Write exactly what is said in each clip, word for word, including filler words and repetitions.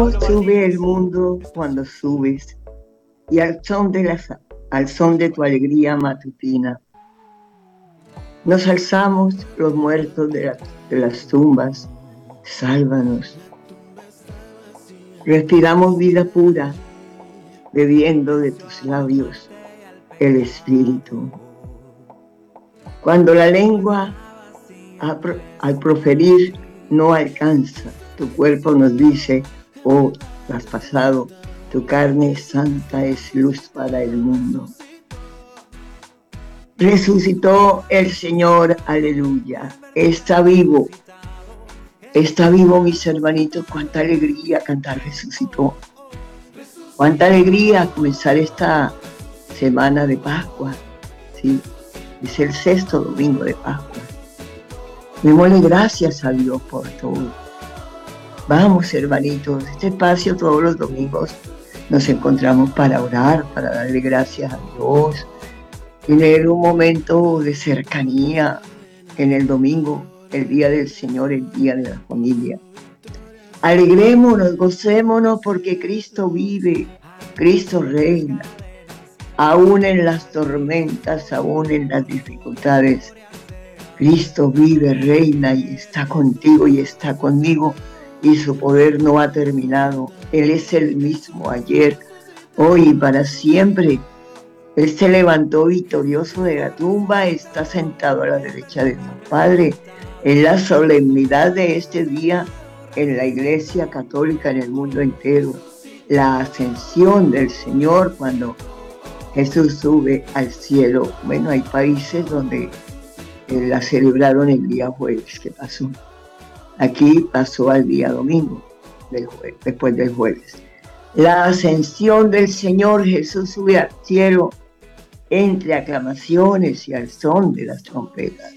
Sube el mundo cuando subes, y al son de, las, al son de tu alegría matutina, nos alzamos los muertos de, la, de las tumbas, sálvanos. Respiramos vida pura, bebiendo de tus labios el espíritu. Cuando la lengua al proferir no alcanza, tu cuerpo nos dice: oh, has pasado, tu carne santa es luz para el mundo. Resucitó el Señor, aleluya, está vivo, está vivo, mis hermanitos. Cuánta alegría cantar resucitó, cuánta alegría comenzar esta semana de Pascua, ¿sí? Es el sexto domingo de Pascua. Démosle gracias a Dios por todo. Vamos, hermanitos, este espacio todos los domingos nos encontramos para orar, para darle gracias a Dios, tener un momento de cercanía en el domingo, el día del Señor, el día de la familia. Alegrémonos, gocémonos, porque Cristo vive, Cristo reina, aún en las tormentas, aún en las dificultades. Cristo vive, reina y está contigo y está conmigo, y su poder no ha terminado. Él es el mismo ayer, hoy y para siempre. Él se levantó victorioso de la tumba, está sentado a la derecha de su Padre. En la solemnidad de este día, en la Iglesia Católica, en el mundo entero, la ascensión del Señor, cuando Jesús sube al cielo. Bueno, hay países donde eh, la celebraron el día jueves que pasó. Aquí pasó al día domingo, del jueves, después del jueves. La ascensión del Señor Jesús sube al cielo entre aclamaciones y al son de las trompetas.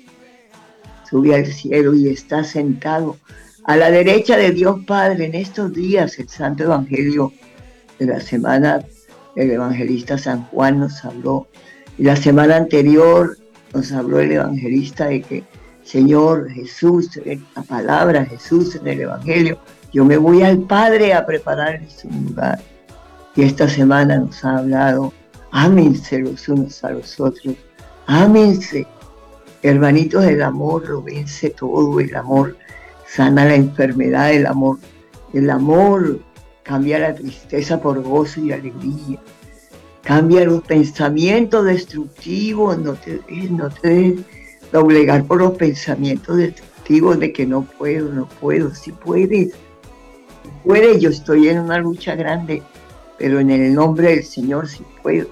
Sube al cielo y está sentado a la derecha de Dios Padre. En estos días el Santo Evangelio de la semana, el evangelista San Juan nos habló, y la semana anterior nos habló el evangelista de que Señor Jesús, la palabra Jesús en el Evangelio, yo me voy al Padre a prepararles un lugar. Y esta semana nos ha hablado: ámense los unos a los otros, ámense. Hermanitos, el amor lo vence todo, el amor sana la enfermedad, el amor, el amor cambia la tristeza por gozo y alegría, cambia los pensamientos destructivos, no te dejes, no te dejes doblegar por los pensamientos destructivos de que no puedo, no puedo. Si puedes, puedes, yo estoy en una lucha grande, pero en el nombre del Señor sí puedo.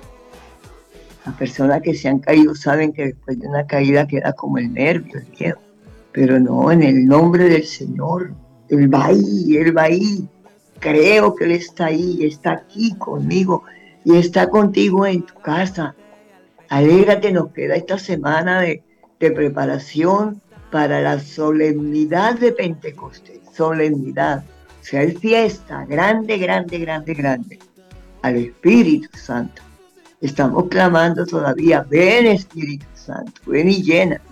Las personas que se han caído saben que después de una caída queda como el nervio, el miedo, pero no, en el nombre del Señor, Él va ahí, Él va ahí. Creo que Él está ahí, está aquí conmigo y está contigo en tu casa. Alégrate, nos queda esta semana de de preparación para la solemnidad de Pentecostés, solemnidad, o sea, es fiesta, grande, grande, grande, grande, al Espíritu Santo. Estamos clamando todavía: ven Espíritu Santo, ven y llénanos.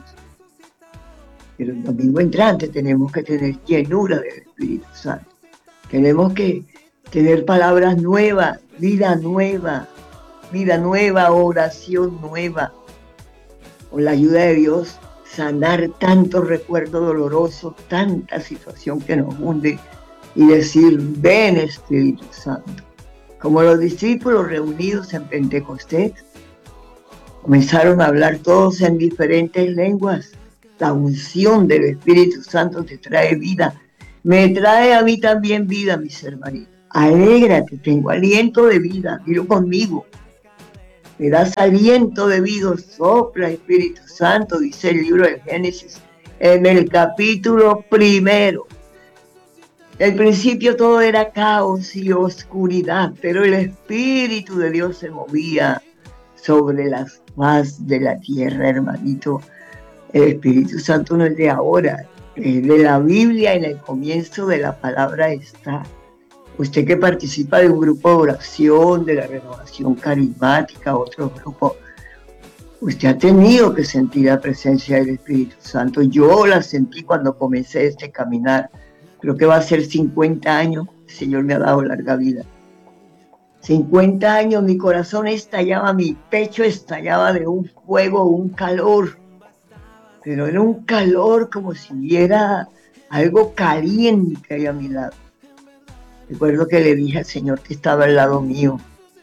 Pero el domingo entrante tenemos que tener llenura del Espíritu Santo, tenemos que tener palabras nuevas, vida nueva, vida nueva, oración nueva. Con la ayuda de Dios, sanar tanto recuerdo doloroso, tanta situación que nos hunde, y decir: ven Espíritu Santo. Como los discípulos reunidos en Pentecostés, comenzaron a hablar todos en diferentes lenguas. La unción del Espíritu Santo te trae vida. Me trae a mí también vida, mis hermanitos. Alégrate, tengo aliento de vida, dilo conmigo. Me das aliento de vida, sopla Espíritu Santo, dice el libro de Génesis, en el capítulo primero. Al principio todo era caos y oscuridad, pero el Espíritu de Dios se movía sobre la faz de la tierra, hermanito. El Espíritu Santo no es de ahora, es de la Biblia. En el comienzo de la palabra está. Usted que participa de un grupo de oración, de la renovación carismática, otro grupo, usted ha tenido que sentir la presencia del Espíritu Santo. Yo la sentí cuando comencé este caminar. Creo que va a ser cincuenta años, el Señor me ha dado larga vida. cincuenta años, mi corazón estallaba, mi pecho estallaba de un fuego, un calor, pero era un calor como si hubiera algo caliente ahí a mi lado. Recuerdo que le dije al Señor que estaba al lado mío,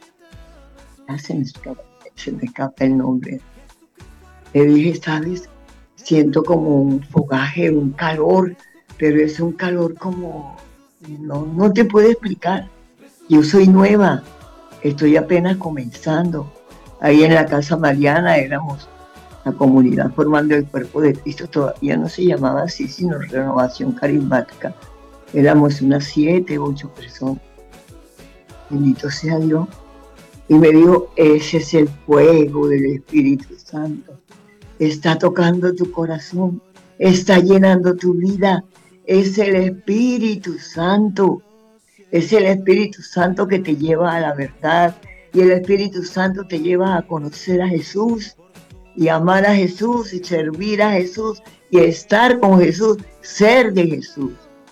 ah, se me escapa, se me escapa el nombre, le dije, ¿sabes? Siento como un fogaje, un calor, pero es un calor como, no, no te puedo explicar. Yo soy nueva, estoy apenas comenzando. Ahí en la Casa Mariana éramos la comunidad formando el cuerpo de Cristo, todavía no se llamaba así, sino Renovación Carismática. Éramos unas siete, ocho personas. Bendito sea Dios. Y me dijo, ese es el fuego del Espíritu Santo. Está tocando tu corazón, está llenando tu vida. Es el Espíritu Santo. Es el Espíritu Santo que te lleva a la verdad. Y el Espíritu Santo te lleva a conocer a Jesús y amar a Jesús y servir a Jesús y estar con Jesús, ser de Jesús.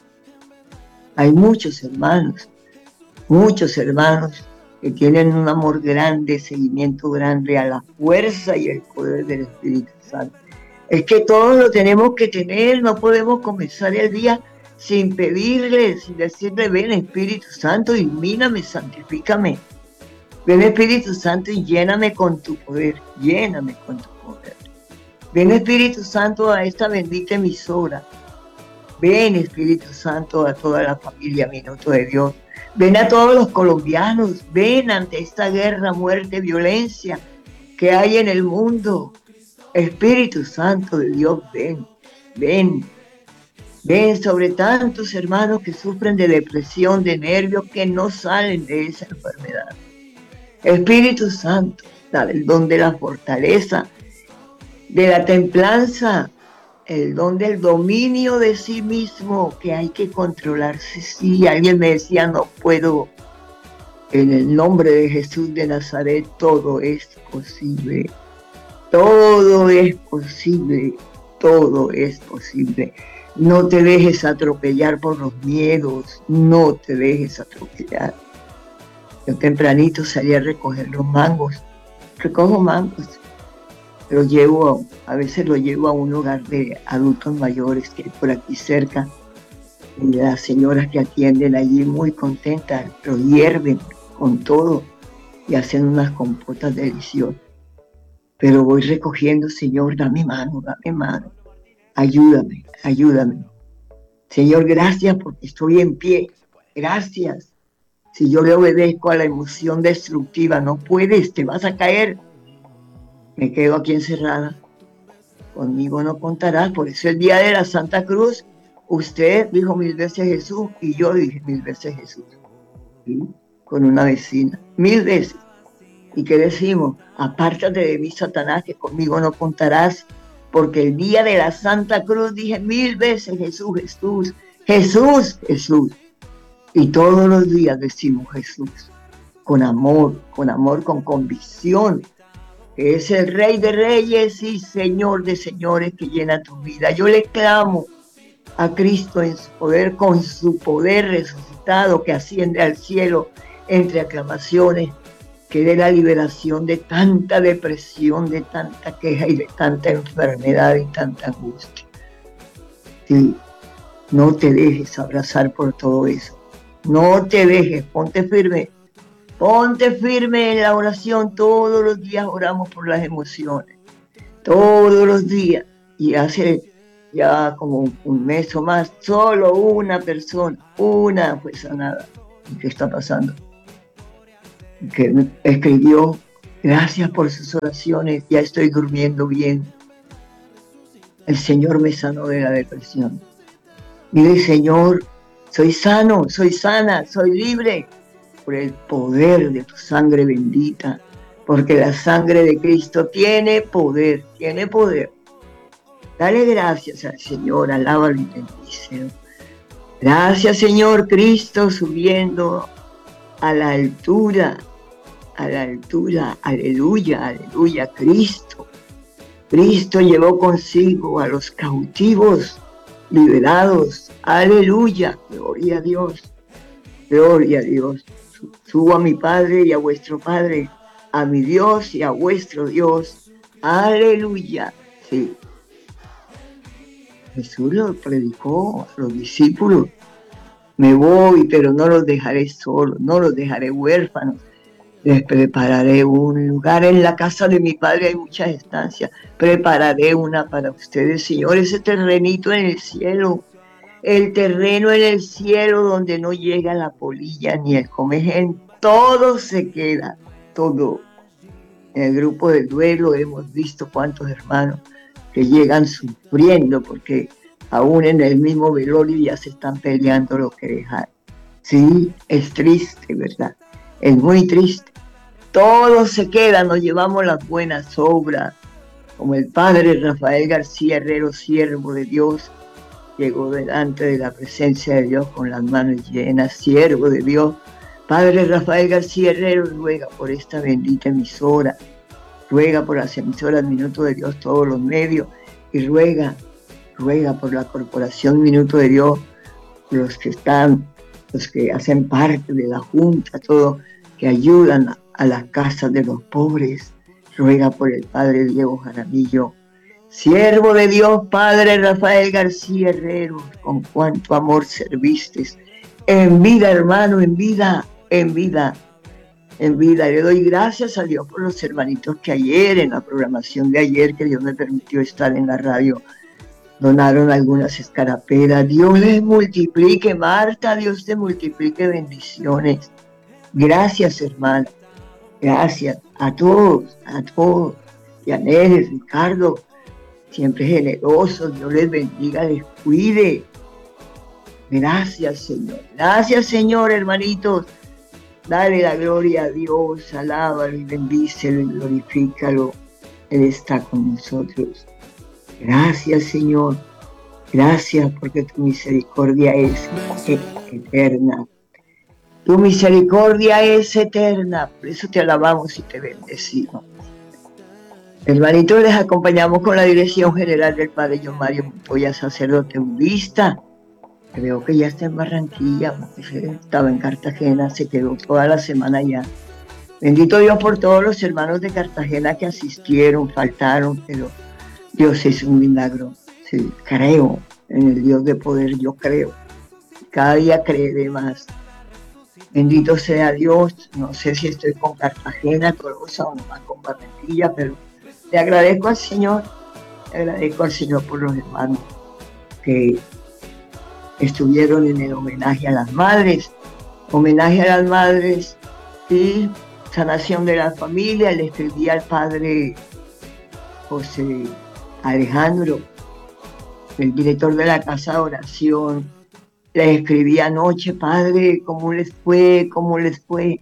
Hay muchos hermanos, muchos hermanos que tienen un amor grande, seguimiento grande a la fuerza y el poder del Espíritu Santo. Es que todos lo tenemos que tener, no podemos comenzar el día sin pedirle, sin decirle, ven Espíritu Santo, ilumíname, santifícame. Ven Espíritu Santo y lléname con tu poder, lléname con tu poder. Ven Espíritu Santo a esta bendita emisora. Ven Espíritu Santo a toda la familia Minuto de Dios. Ven a todos los colombianos, ven ante esta guerra, muerte, violencia que hay en el mundo. Espíritu Santo de Dios, ven, ven. Ven sobre tantos hermanos que sufren de depresión, de nervios, que no salen de esa enfermedad. Espíritu Santo, dale el don de la fortaleza, de la templanza, el don del dominio de sí mismo, que hay que controlarse. Sí, alguien me decía, no puedo. En el nombre de Jesús de Nazaret, todo es posible. Todo es posible. Todo es posible. No te dejes atropellar por los miedos. No te dejes atropellar. Yo tempranito salí a recoger los mangos. Recojo mangos. Los llevo, a veces los llevo a un hogar de adultos mayores que hay por aquí cerca. Y las señoras que atienden allí muy contentas, los hierven con todo y hacen unas compotas deliciosas. Pero voy recogiendo, Señor, dame mano, dame mano. Ayúdame, ayúdame. Señor, gracias porque estoy en pie. Gracias. Si yo le obedezco a la emoción destructiva, no puedes, te vas a caer. Me quedo aquí encerrada. Conmigo no contarás. Por eso el día de la Santa Cruz, usted dijo mil veces Jesús y yo dije mil veces Jesús. ¿Sí? Con una vecina, mil veces. ¿Y qué decimos? Apártate de mí, Satanás, que conmigo no contarás. Porque el día de la Santa Cruz dije mil veces Jesús, Jesús, Jesús, Jesús. Y todos los días decimos Jesús. Con amor, con amor, con convicción. Que es el Rey de Reyes y Señor de Señores que llena tu vida. Yo le clamo a Cristo en su poder, con su poder resucitado que asciende al cielo entre aclamaciones, que dé la liberación de tanta depresión, de tanta queja y de tanta enfermedad y tanta angustia. Sí, no te dejes abrazar por todo eso. No te dejes, ponte firme. Ponte firme en la oración. Todos los días oramos por las emociones. Todos los días. Y hace ya como un mes o más, solo una persona, una fue sanada. ¿Qué está pasando? Que escribió, gracias por sus oraciones, ya estoy durmiendo bien. El Señor me sanó de la depresión. Mire, Señor, soy sano, soy sana, soy libre por el poder de tu sangre bendita, porque la sangre de Cristo tiene poder, tiene poder. Dale gracias al Señor, alábalo y bendícelo. Gracias, Señor Cristo, subiendo a la altura, a la altura, aleluya, aleluya, Cristo. Cristo llevó consigo a los cautivos liberados, aleluya, gloria a Dios. Gloria a Dios. Subo a mi Padre y a vuestro Padre, a mi Dios y a vuestro Dios. Aleluya. Sí. Jesús lo predicó a los discípulos. Me voy, pero no los dejaré solos, no los dejaré huérfanos. Les prepararé un lugar en la casa de mi Padre, hay muchas estancias. Prepararé una para ustedes, Señor, ese terrenito en el cielo. El terreno en el cielo donde no llega la polilla ni el comején, todo se queda, todo. En el grupo del duelo hemos visto cuántos hermanos que llegan sufriendo porque aún en el mismo velorio ya se están peleando lo que dejar. Sí, es triste, ¿verdad? Es muy triste. Todo se queda, nos llevamos las buenas obras, como el padre Rafael García Herrero, siervo de Dios, llegó delante de la presencia de Dios con las manos llenas, siervo de Dios. Padre Rafael García Herrero ruega por esta bendita emisora, ruega por las emisoras Minuto de Dios, todos los medios, y ruega, ruega por la Corporación Minuto de Dios, los que están, los que hacen parte de la Junta, todos que ayudan a, a las casas de los pobres. Ruega por el Padre Diego Jaramillo, siervo de Dios, Padre Rafael García Herrero, con cuánto amor serviste. En vida, hermano, en vida, en vida, en vida. Le doy gracias a Dios por los hermanitos que ayer, en la programación de ayer, que Dios me permitió estar en la radio, donaron algunas escarapelas. Dios les multiplique, Marta, Dios te multiplique bendiciones. Gracias, hermano. Gracias a todos, a todos. Yanel, Ricardo, siempre generosos, Dios les bendiga, les cuide. Gracias, Señor. Gracias, Señor, hermanitos. Dale la gloria a Dios, alábalo y bendícelo y glorifícalo. Él está con nosotros. Gracias, Señor. Gracias porque tu misericordia es eterna. Tu misericordia es eterna. Por eso te alabamos y te bendecimos. Hermanitos, les acompañamos con la dirección general del Padre John Mario Montoya, sacerdote budista. Creo que ya está en Barranquilla, estaba en Cartagena, se quedó toda la semana allá. Bendito Dios por todos los hermanos de Cartagena que asistieron, faltaron, pero Dios es un milagro. Sí, creo en el Dios de poder, yo creo. Cada día creeré más. Bendito sea Dios. No sé si estoy con Cartagena, Tolosa o nomás con Barranquilla, pero le agradezco al Señor, le agradezco al Señor por los hermanos que estuvieron en el homenaje a las madres, homenaje a las madres y sanación de la familia. Le escribí al padre José Alejandro, el director de la Casa de Oración. Le escribí anoche, padre, ¿cómo les fue? ¿Cómo les fue?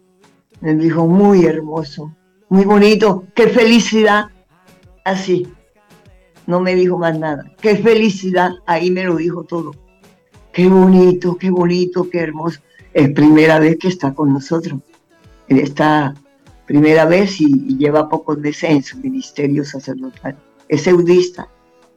Me dijo, muy hermoso, muy bonito, qué felicidad. Así, no me dijo más nada. Qué felicidad, ahí me lo dijo todo. Qué bonito, qué bonito, qué hermoso. Es primera vez que está con nosotros. Él está primera vez y, y lleva pocos meses en su ministerio sacerdotal. Es eudista.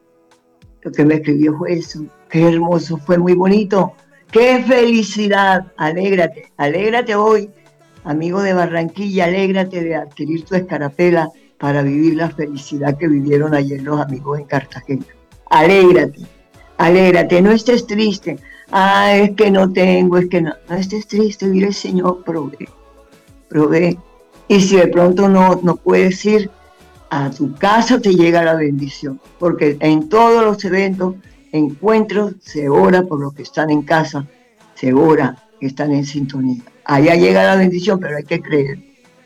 Lo que me escribió fue eso. Qué hermoso, fue muy bonito. Qué felicidad. Alégrate, alégrate hoy, amigo de Barranquilla, alégrate de adquirir tu escarapela para vivir la felicidad que vivieron ayer los amigos en Cartagena. Alégrate. Alégrate, no estés triste. Ah, es que no tengo, es que no. No estés triste, dile, Señor, provee, provee. Y si de pronto no, no puedes ir, a tu casa te llega la bendición. Porque en todos los eventos, encuentros, se ora por los que están en casa, se ora que están en sintonía. Allá llega la bendición, pero hay que creer.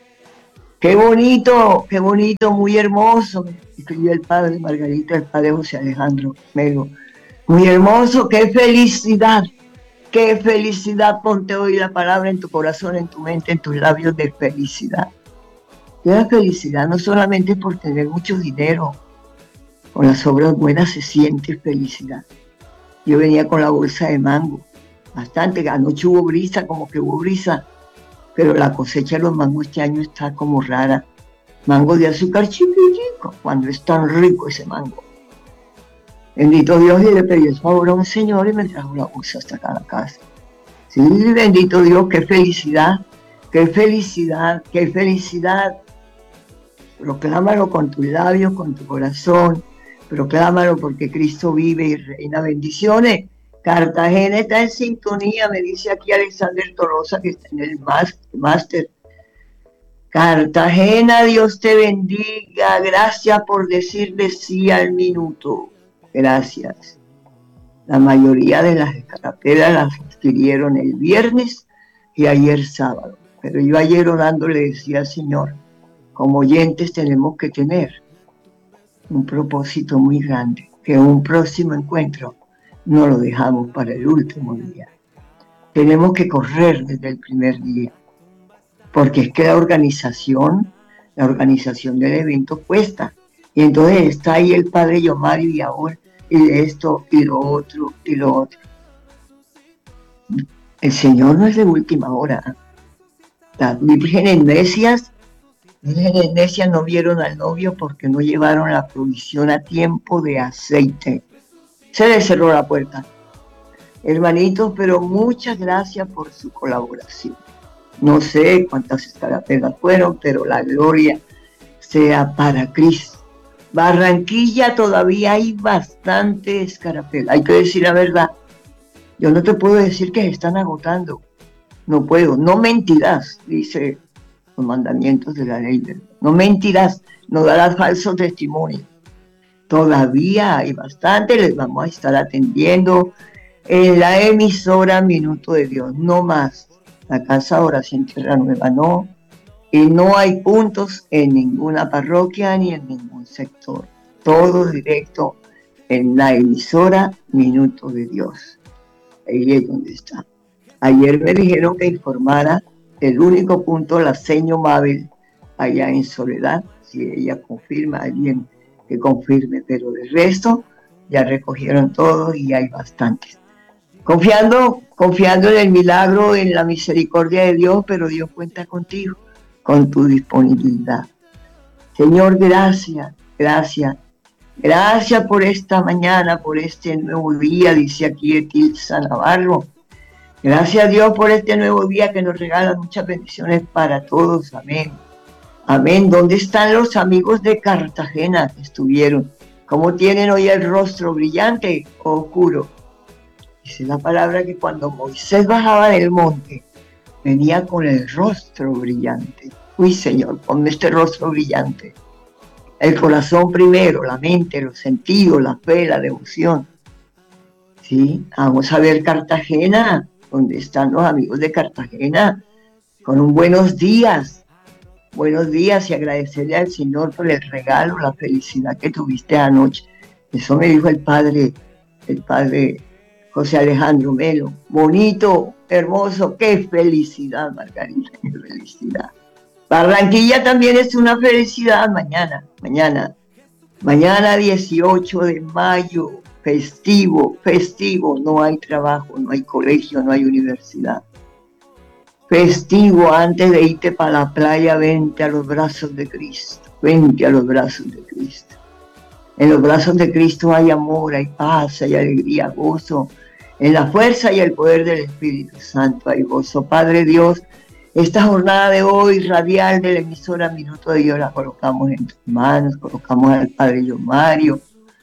Qué bonito, qué bonito, muy hermoso. Escribió el padre Margarita, el padre José Alejandro Melo. Muy hermoso, qué felicidad, qué felicidad. Ponte hoy la palabra en tu corazón, en tu mente, en tus labios de felicidad. Y la felicidad no solamente por tener mucho dinero, con las obras buenas se siente felicidad. Yo venía con la bolsa de mango, bastante, anoche hubo brisa, como que hubo brisa, pero la cosecha de los mangos este año está como rara. Mango de azúcar chiquitico, cuando es tan rico ese mango. Bendito Dios, y le pedí el favor a un señor y me trajo la bolsa hasta acá a la casa. Sí, bendito Dios, qué felicidad, qué felicidad, qué felicidad. Proclámalo con tus labios, con tu corazón. Proclámalo porque Cristo vive y reina. Bendiciones. Cartagena está en sintonía, me dice aquí Alexander Tolosa, que está en el máster. Cartagena, Dios te bendiga. Gracias por decirle sí al minuto. Gracias. La mayoría de las escarapelas las adquirieron el viernes y ayer sábado. Pero yo ayer orando le decía al Señor, como oyentes tenemos que tener un propósito muy grande, que un próximo encuentro no lo dejamos para el último día. Tenemos que correr desde el primer día, porque es que la organización, la organización del evento cuesta. Y entonces está ahí el padre Yomario y ahora, y esto, y lo otro, y lo otro. El Señor no es de última hora. Las vírgenes necias, vírgenes necias no vieron al novio porque no llevaron la provisión a tiempo de aceite. Se les cerró la puerta. Hermanitos, pero muchas gracias por su colaboración. No sé cuántas escarapelas fueron, pero la gloria sea para Cristo. Barranquilla todavía hay bastante escarapela. Hay que decir la verdad. Yo no te puedo decir que se están agotando. No puedo. No mentirás, dice los mandamientos de la ley. No mentirás, no darás falsos testimonios. Todavía hay bastante. Les vamos a estar atendiendo en la emisora Minuto de Dios. No más. La Casa de Oración Tierra Nueva no. Y no hay puntos en ninguna parroquia ni en ningún sector. Todo directo en la emisora Minuto de Dios. Ahí es donde está. Ayer me dijeron que informara el único punto, la seño Mabel, allá en Soledad. Si ella confirma, alguien que confirme. Pero del resto ya recogieron todo y hay bastantes. Confiando, confiando en el milagro, en la misericordia de Dios, pero Dios cuenta contigo, con tu disponibilidad. Señor, gracias, gracias, gracias por esta mañana, por este nuevo día, dice aquí Etilsa Navarro. Gracias a Dios por este nuevo día que nos regala muchas bendiciones para todos, amén. Amén. ¿Dónde están los amigos de Cartagena que estuvieron? ¿Cómo tienen hoy el rostro brillante o oscuro? Dice la palabra que cuando Moisés bajaba del monte, venía con el rostro brillante. Uy, Señor, ponme este rostro brillante. El corazón primero, la mente, los sentidos, la fe, la devoción. Sí, vamos a ver Cartagena, donde están los amigos de Cartagena, con un buenos días. Buenos días y agradecerle al Señor por el regalo, la felicidad que tuviste anoche. Eso me dijo el padre, el padre José Alejandro Melo. Bonito, hermoso, qué felicidad, Margarita, qué felicidad. Barranquilla también es una felicidad mañana, mañana, mañana dieciocho de mayo, festivo, festivo, no hay trabajo, no hay colegio, no hay universidad. Festivo, antes de irte para la playa, vente a los brazos de Cristo, vente a los brazos de Cristo. En los brazos de Cristo hay amor, hay paz, hay alegría, gozo. En la fuerza y el poder del Espíritu Santo hay gozo. Padre Dios, esta jornada de hoy radial de la emisora Minuto de Dios la colocamos en tus manos, colocamos al Padre Yomario,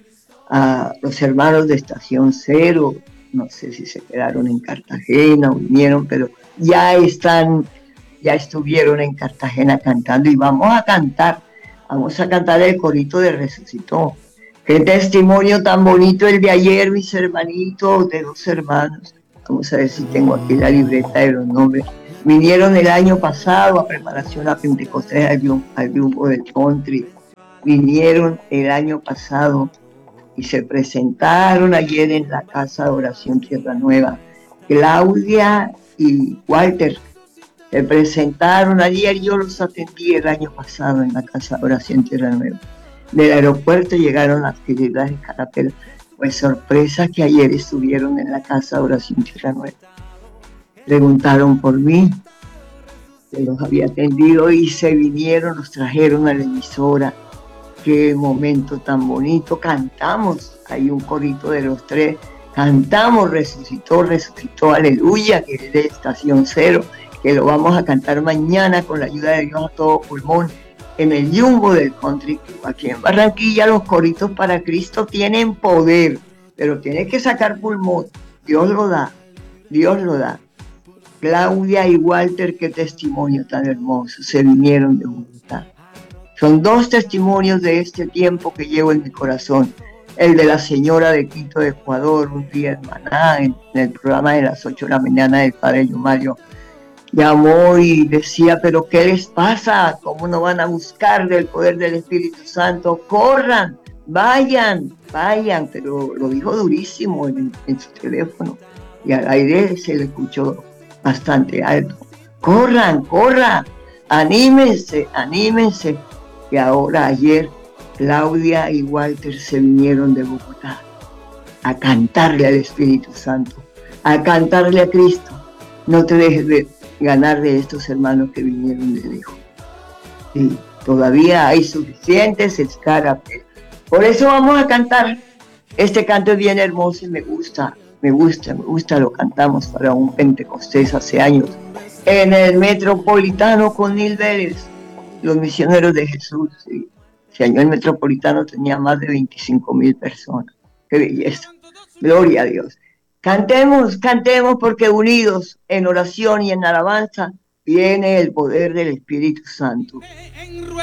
a los hermanos de Estación Cero, no sé si se quedaron en Cartagena o vinieron, pero ya están, ya estuvieron en Cartagena cantando y vamos a cantar, vamos a cantar el corito de Resucitó. Qué testimonio tan bonito el de ayer, mis hermanitos, de dos hermanos. Vamos a ver si tengo aquí la libreta de los nombres. Vinieron el año pasado a preparación a Pentecostés al, al grupo del country. Vinieron el año pasado y se presentaron ayer en la Casa de Oración Tierra Nueva. Claudia y Walter se presentaron ayer, yo los atendí el año pasado en la Casa de Oración Tierra Nueva. Del aeropuerto llegaron a adquirir las escarapelas. Pues sorpresa que ayer estuvieron en la Casa de Oración Tierra Nueva. Preguntaron por mí, que los había atendido y se vinieron, nos trajeron a la emisora. Qué momento tan bonito, cantamos, hay un corito de los tres Cantamos, resucitó, resucitó, aleluya, que es de Estación Cero, que lo vamos a cantar mañana con la ayuda de Dios a todo pulmón en el Jumbo del Country Club. Aquí en Barranquilla los coritos para Cristo tienen poder, pero tienes que sacar pulmón. Dios lo da, Dios lo da. Claudia y Walter, qué testimonio tan hermoso, se vinieron de Bogotá. Son dos testimonios de este tiempo que llevo en mi corazón. El de la señora de Quito, de Ecuador, un día en Maná, en, en el programa de las ocho de la mañana del padre Yomario, llamó y decía, pero ¿qué les pasa? ¿Cómo no van a buscar del poder del Espíritu Santo? Corran, vayan, vayan, pero lo dijo durísimo en, en su teléfono y al aire se le escuchó bastante alto. Corran, corran, anímense, anímense. Y ahora ayer Claudia y Walter se vinieron de Bogotá a cantarle al Espíritu Santo, a cantarle a Cristo. No te dejes de ganar de estos hermanos que vinieron de lejos. Sí, todavía hay suficientes escarapes. Por eso vamos a cantar. Este canto es bien hermoso y me gusta, me gusta, me gusta. Lo cantamos para un Pentecostés hace años en el Metropolitano con Nil Vélez, los misioneros de Jesús. Sí. Ese año el Metropolitano tenía más de veinticinco mil personas. ¡Qué belleza! Gloria a Dios. Cantemos, cantemos, porque unidos en oración y en alabanza viene el poder del Espíritu Santo.